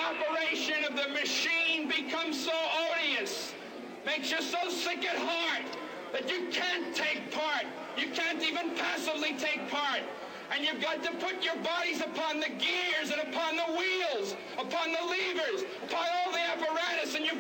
operation of the machine becomes so odious, makes you so sick at heart that you can't take part. You can't even passively take part. And you've got to put your bodies upon the gears and upon the wheels, upon the levers, upon all the apparatus, and you've